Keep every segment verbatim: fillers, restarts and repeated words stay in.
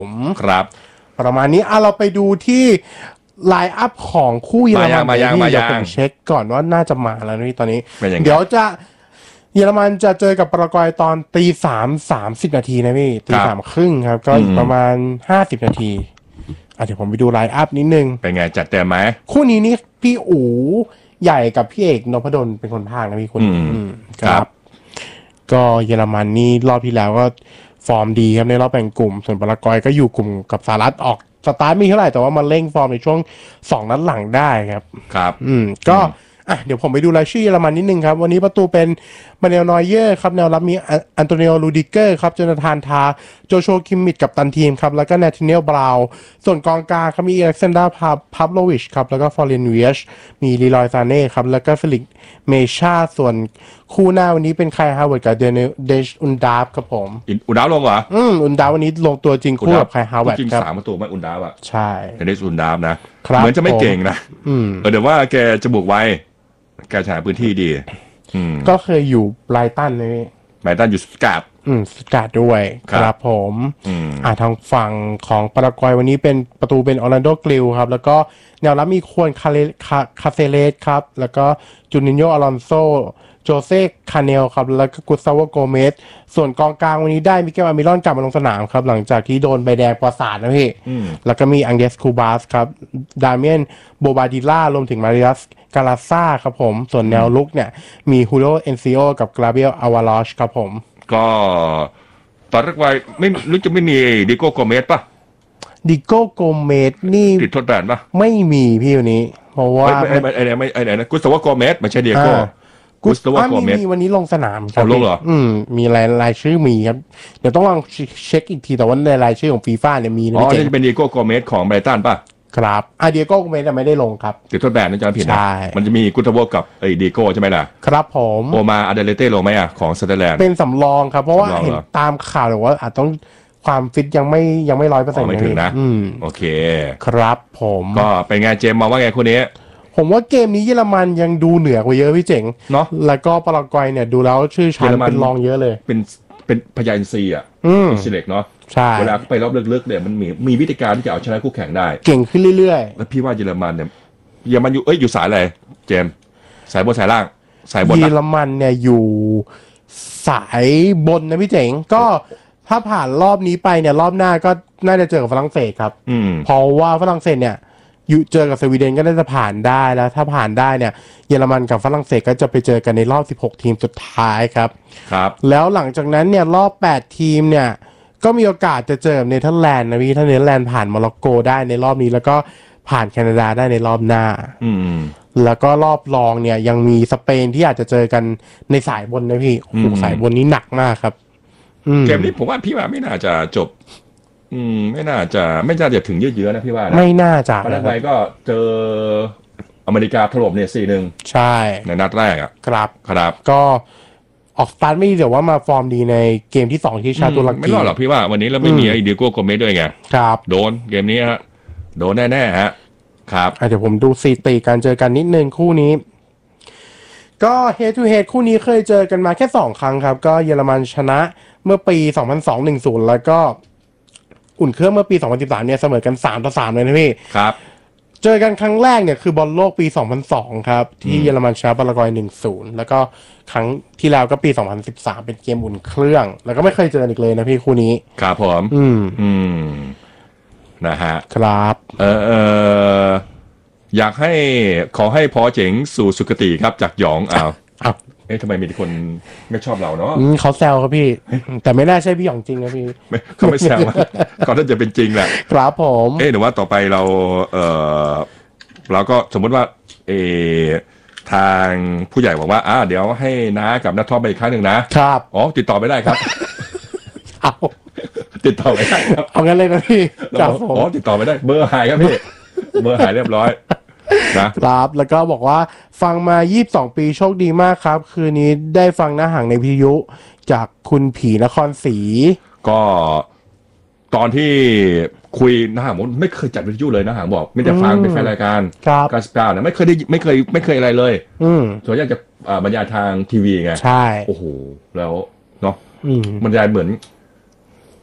ผมครับประมาณนี้อ่ะเราไปดูที่ไลน์อัพของคู่เยอรมันมายังมายังเดี๋ยวผมเช็คก่อนว่าน่าจะมาแล้วนี่ตอนนี้เดี๋ยวจะเยอรมันจะเจอกับปารากวัยตอนตีสามสามสิบนาทีนะพี่ตีสามครึ่งครับก็อีกประมาณห้าสิบนาทีอ่ะเดี๋ยวผมไปดูไลน์อัพนิดนึงเป็นไงจัดเต็มไหมคู่นี้นี่พี่อู๋ใหญ่กับพี่เอกนพดลเป็นคนพากย์นะพี่คุณครับก็เยอรมันนี่รอบที่แล้วก็ฟอร์มดีครับในรอบแบ่งกลุ่มส่วนปารากวัยก็อยู่กลุ่มกับสหรัฐออกสตาร์ทไม่เท่าไหร่แต่ว่ามาเร่งฟอร์มในช่วงสองนัดหลังได้ครับครับอืมก็อ่ะเดี๋ยวผมไปดูรายชื่อเยอรมันนิดนึงครับวันนี้ประตูเป็นมาเนลนอยเยอร์ครับแนวรับมีอันโตนิโอลูดิเกอร์ครับโจนาธานทาโจโชคิมมิดกับตันทีมครับแล้วก็นาธาเนียลบราวน์ส่วนกองกลางครับมีอเล็กซานดราพับโลวิชครับแล้วก็ฟอร์เรนเวียชมีลีลอยซาเน่ครับแล้วก็เฟลิกเมชาส่วนคู่หน้าวันนี้เป็นไคฮาวเวิร์ดกับเดนเดชอุนดาฟครับผมอุนดาฟลงเหรออืมอุนดาฟวันนี้ลงตัวจริงคู่กับไคฮาวเวิร์ดครับจริงสามประตูไม่อุนดาฟอ่ะใช่เดนเดชอุนดาฟนะเหมือนจะไม่เก่งนะเออเดี๋ยวว่าแกจะบุกไวแกหาพื้นที่ดีก็เคยอยู่ไบรตันเลยไบรตันอยู่สกาดอืมสกาดด้วยครับผมอ่าทางฝั่งของปารากวัยวันนี้เป็นประตูเป็นออร์แลนโดกลิลครับแล้วก็แนวรับมีควรคาเลคาเซเลสครับแล้วก็จูนินโญอลอนโซโจเซ่คาเนลครับแล้วก็กุสซาวโกเมสส่วนกองกลางวันนี้ได้มิเกลอามิรอนกลับมาลงสนามครับหลังจากที่โดนใบแดงประสาทนะพี่แล้วก็มีอังเดสคูบาสครับดาเมียนโบบาดิล่ารวมถึงมาริอัสกาลาซ่าครับผมส่วนแนวลุกเนี่ยมีฮูโรเอนซิโอกับกราเบียลอาวาลอชครับผมก็ตอนแรกว่าไม่รู้จะไม่มีดิโก้โกเมสป่ะดิโก้โกเมสนี่ติดทดแบนป่ะไม่มีพี่วันนี้เพราะว่าไอ้ไอ้ไอ้ไม่ไอ้ไหนนะกุสตาวโกเมสไม่ใช่ดิโก้กุสตาวโกเมสมีวันนี้ลงสนามครับลงเหรออืมมีรายรายชื่อมีครับเดี๋ยวต้องลองเช็คอีกทีแต่ว่าในรายชื่อของฟีฟ่าเนี่ยมีนะอ๋อจะเป็นดิโก้โกเมสของไบรตันป่ะครับอ่ะดิโก้โกเมสไม่ได้ลงครับติดทดแบนนะจำผิดนะมันจะมีกุสตาวกับไอ้ดิโก้ใช่ไหมล่ะครับผมโอมาอาเดเลเต้ลงไหมอ่ะของซัตเทอร์แลนด์เป็นสำรองครับเพราะว่าเห็นตามข่าวเลยว่าอาจต้องความฟิตยังไม่ยังไม่ร้อยเปอร์เซ็นต์ไม่ถึงนะอืมโอเคครับผมก็เป็นไงเจมมองว่าไงคนนี้ผมว่าเกมนี้เยอรมันยังดูเหนือกว่าเยอะพี่เจ๋งเนาะแล้วก็ปารากวัยเนี่ยดูแล้วชื่อชั้นเป็นรองเยอะเลยเป็นเป็นพยานซีอ่ะอินซิเล็กเนาะใช่เวลาไปรอบลึกๆเนี่ยมันมีมีวิธีการที่จะเอาชนะคู่แข่งได้เก่งขึ้นเรื่อยๆแล้วพี่ว่าเยอรมันเนี่ยเยอรมันอยู่เอ้ยอยู่สายอะไรเจมสายบนสายล่างสายบนเยอรมันเนี่ยอยู่สายบนนะพี่เจ๋งก็ถ้าผ่านรอบนี้ไปเนี่ยรอบหน้าก็น่าจะเจอกับฝรั่งเศสครับเพราะว่าฝรั่งเศสเนี่ยอยู่เจอกับสวีเดนก็น่าจะผ่านได้แล้วถ้าผ่านได้เนี่ยเยอรมันกับฝรั่งเศสก็จะไปเจอกันในรอบสิบหกทีมสุดท้ายครับครับแล้วหลังจากนั้นเนี่ยรอบแปดทีมเนี่ยก็มีโอกาสจะเจอเนเธอร์แลนด์นะพี่ถ้าเนเธอร์แลนด์ผ่านโมร็อกโกได้ในรอบนี้แล้วก็ผ่านแคนาดาได้ในรอบหน้าอืมแล้วก็รอบรองเนี่ยยังมีสเปนที่อาจจะเจอกันในสายบนนะพี่โอ้โหสายบนนี้หนักมากครับเกมนี้ผมว่าพี่ว่าไม่น่าจะจบอืมไม่น่าจะไม่น่าจะถึงเยอะๆนะพี่ว่านะไม่น่าจะปารากวัยก็เจออเมริกาถล่มเนี่ย สี่หนึ่งใช่ในนัดแรกอ่ะครับครับก็ออกสตาร์ทไม่ดีแต่ว่ามาฟอร์มดีในเกมที่สองที่ชาตุรกีไม่รอดหรอกพี่ว่าวันนี้แล้วไม่มีไอ้ดิโก้โกเมสด้วยไงครับโดนเกมนี้ฮะโดนแน่ๆฮะครับเดี๋ยวผมดูสถิติการเจอกันนิดนึงคู่นี้ก็ head to head คู่นี้เคยเจอกันมาแค่สองครั้งครับก็เยอรมันชนะเมื่อปีสองพันสอง หนึ่งศูนย์แล้วก็อุ่นเครื่องเมื่อปีสองพันสิบสามเนี่ยเสมอกันสามต่อสามเลยนะพี่ครับเจอกันครั้งแรกเนี่ยคือบอลโลกปีสองพันสองครับที่เยอรมันชนะปารากวัย หนึ่งศูนย์ แล้วก็ครั้งที่แล้วก็ปีสองพันสิบสามเป็นเกมอุ่นเครื่องแล้วก็ไม่เคยเจออีกเลยนะพี่คู่นี้ครับผมอืมอืมนะฮะครับเออเอออยากให้ขอให้พอเจ๋งสู่สุคติครับจากหยองอ้าวอ้าวเอ๊ะทำไมมีคนไม่ชอบเราเนาะเขาแซวครับพี่แต่ไม่น่าใช่พี่หยองจริงนะพี่เขาไม่แซวก็น่าจะเป็นจริงแหละครับผมเอ๊ะหรือว่าต่อไปเราเออเราก็สมมติว่าเออทางผู้ใหญ่บอกว่าอ่าเดี๋ยวให้น้ากับน้าท็อปไปอีกครั้งหนึ่งนะครับอ๋อติดต่อไม่ได้ครับเอาติดต่อไม่ได้ครับเอางั้นเลยนะพี่ครับผมอ๋อติดต่อไม่ได้เบอร์หายครับพี่เบอร์หายเรียบร้อยนะครับแล้วก็บอกว่าฟังมายี่สิบสองปีโชคดีมากครับคืนนี้ได้ฟังหน้าห่างในวิทยุจากคุณผีนครศรีก็ตอนที่คุยนะฮะผมไม่เคยจัดวิทยุเลยนะฮะบอกไม่ได้ฟังเป็นแฟนรายการการสกาเนี่ยไม่เคยได้ไม่เคยไม่เคยอะไรเลยส่วนใหญ่จะบรรยายทางทีวีไงใช่โอ้โหแล้วเนาะบรรยายเหมือน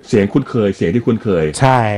เสียงคุ้นเคยเสียงที่คุ้นเคยใช่